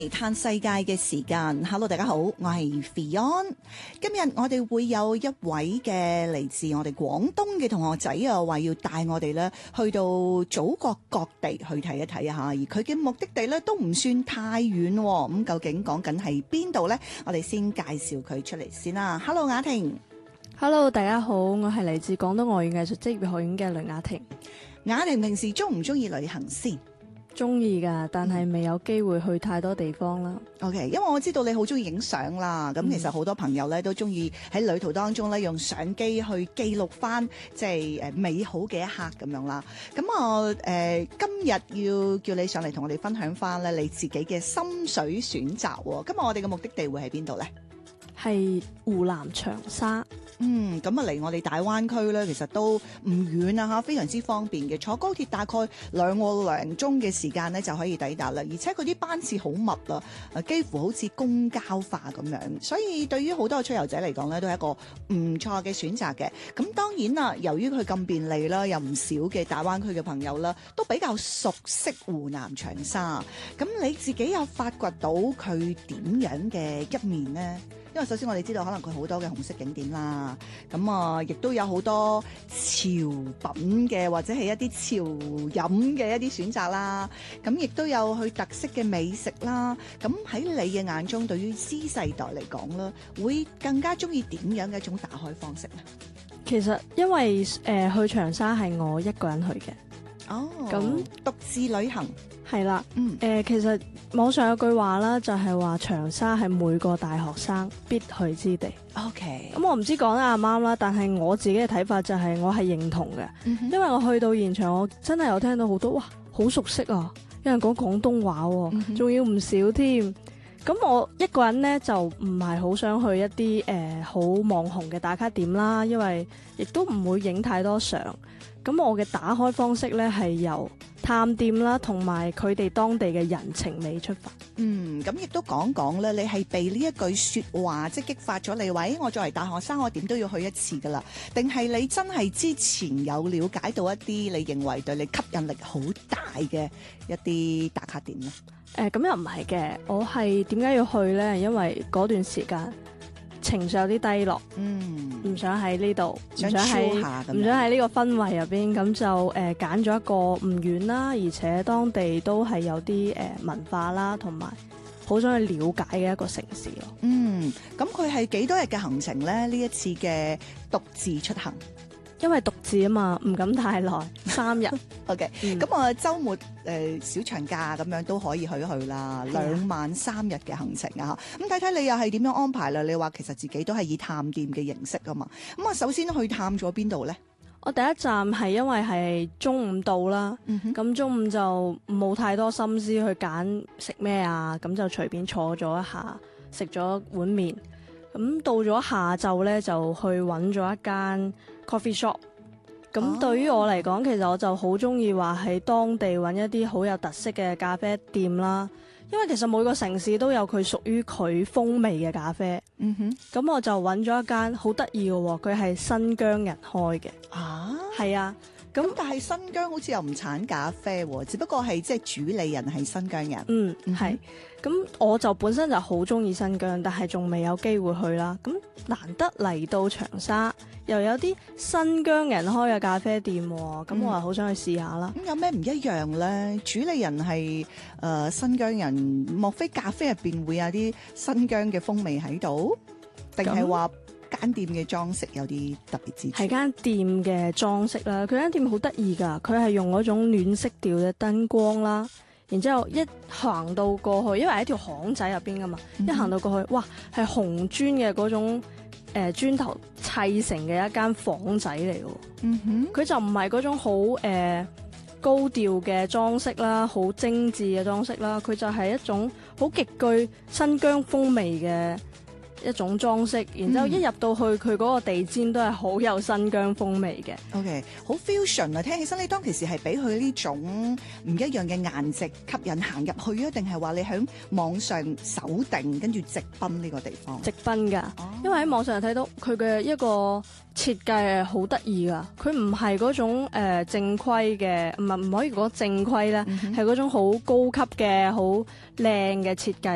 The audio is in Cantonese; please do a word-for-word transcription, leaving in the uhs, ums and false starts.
嘆世界嘅時間 ，Hello， 大家好，我係 Fion。今日我哋會有一位嘅嚟自我哋廣東嘅同學仔啊，話要帶我哋咧去到祖國各地去睇一睇下，而佢嘅目的地咧都唔算太遠，咁究竟講緊係邊度呢？我哋先介紹佢出嚟先啦。Hello， 雅婷。 Hello， 大家好，我係嚟自廣東外語藝術職業學院嘅雷雅婷。 雅婷平時中唔中意旅行先？ 中意噶，但係未有機會去太多地方啦。 OK， 因為我知道你好中意影相啦，咁、嗯、其實好多朋友咧都中意喺旅途當中咧用相機去記錄翻即係誒美好嘅一刻咁樣啦。咁我誒今日要叫你上嚟同我哋分享翻咧你自己嘅心水選擇。今日我哋嘅目的地會喺邊度咧？係湖南長沙。 嗯，咁啊離我哋大灣區咧，其實都唔遠啊嚇，非常之方便嘅。坐高鐵大概兩個零鐘嘅時間咧就可以抵達啦，而且佢啲班次好密啊，誒幾乎好似公交化咁樣，所以對於好多嘅出遊者嚟講咧，都係一個唔錯嘅選擇嘅。咁當然啦，由於佢咁便利啦，有唔少嘅大灣區嘅朋友啦，都比較熟悉湖南長沙。咁你自己有發掘到佢點樣嘅一面呢？因為首先我哋知道可能佢好多嘅紅色景點啦，咁啊亦都有好多潮品嘅或者係一啲潮飲嘅一啲選擇啦，咁亦都有佢特色嘅美食啦。咁喺你嘅眼中，對於 Z 世代嚟講啦，會更加中意點樣嘅一種打開方式咧？ 其實因為誒、呃、去長沙係我一個人去嘅。 哦， 咁獨自旅行係啦。 嗯，誒、 呃，其實網上有句話啦，就係話長沙係每個大學生必去之地。 OK， 咁我唔知講得啱唔啱啦，但係我自己嘅睇法就係我係認同嘅。嗯，因為我去到現場，我真係有聽到好多哇，好熟悉啊！有人講廣東話喎，仲、嗯、要唔少添。咁我一個人呢，就唔係好想去一啲誒好網紅嘅打卡點啦，因為亦都唔會影太多相。咁我嘅打開方式呢，係由探店啦，同埋佢哋當地嘅人情味出發。 嗯，咁亦都講講咧，你係被呢一句說話即係激發咗你，喂，我作為大學生，我點都要去一次噶啦？定係你真係之前有了解到一啲你認為對你吸引力好大嘅一啲打卡點咧？誒、 呃，咁又唔係嘅，我係點解要去呢？因為嗰段時間情緒有啲低落，嗯，唔想喺呢度，唔想喺唔想喺呢個氛圍入邊，咁就誒揀咗一個唔遠啦，而且當地都係有啲誒、呃、文化啦，同埋好想去了解嘅一個城市咯。嗯， 咁佢係幾多日嘅行程咧？呢一次嘅獨自出行， 因為獨自啊嘛，唔敢太耐，三日。 OK，咁我週末誒、呃、小長假咁樣都可以去一去啦，兩晚三日嘅行程啊！咁睇睇你又係點樣安排啦？你話其實自己都係以探店嘅形式啊嘛。咁啊，首先去探咗邊度咧？ 我第一站係因為係中午到啦，咁、嗯、中午就冇太多心思去揀食咩啊，咁就隨便坐咗一下，食咗碗麵。咁到咗下晝咧，就去揾咗一間 coffee shop。咁對於我嚟講，其實我就好中意話喺當地揾一啲好有特色嘅咖啡店啦。因為其實每個城市都有佢屬於佢風味嘅咖啡。嗯哼。咁我就揾咗一間好得意嘅喎，佢係新疆人開嘅。啊？係啊。咁但係新疆好似又唔產咖啡喎，只不過係即係主理人係新疆人。 嗯，係。咁我就本身就好中意新疆，但係仲未有機會去啦。咁難得嚟到長沙，又有啲新疆人開嘅咖啡店，咁、嗯、我係好想去試下啦。 咁有咩唔一樣咧？主理人係誒、呃、新疆人，莫非咖啡入邊會有啲新疆嘅風味喺度？定係話間店嘅裝飾有啲特別之處？係間店嘅裝飾啦，佢間店好得意㗎，佢係用嗰種暖色調嘅燈光啦。然之後一行到過去，因為喺條巷仔入邊噶嘛，嗯、一行到過去，哇，係紅磚嘅嗰種誒磚頭砌成嘅一間房仔嚟嘅。嗯哼，佢就唔係嗰種好誒、呃、高調嘅裝飾啦，好精緻嘅裝飾啦，佢就係一種好極具新疆風味嘅一種裝飾，然之後一入到去佢嗰個地氈都係好有新疆風味嘅。 OK， 好 fusion 啊！聽起身你當其時係俾佢呢種唔一樣嘅顏值吸引行入去啊，定係話你喺網上搜定跟住直奔呢個地方？ 直奔㗎，哦、因為喺網上睇到佢嘅一個設計係好得意㗎，佢唔係嗰種誒、呃、正規嘅，唔係唔可以講正規咧，係嗰、嗯、種好高級嘅、好靚嘅設計。